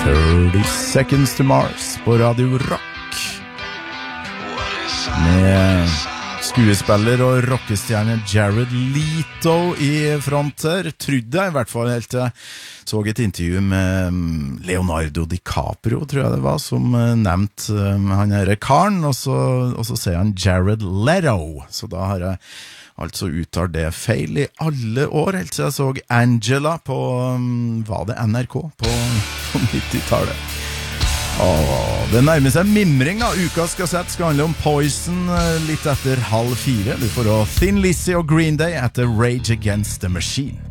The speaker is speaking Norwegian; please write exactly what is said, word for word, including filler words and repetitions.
thirty Seconds to Mars på Radio Rock med skuespiller og rockestjerne Jared Leto i front her, trodde jeg i hvert fall helt til jeg så et intervju med Leonardo DiCaprio, tror jeg det var, som nevnte han her karen, og så, og så sier han Jared Leto, så da har jeg altså uttalt det feil i alle år, helt til jeg så Angela på, var det N R K på, på nitti-tallet. Åh, det nærmer seg mimring da. Ukas kassett skal handle om Poison litt etter halv fire. Du får også Thin Lizzy og Green Day etter Rage Against the Machine.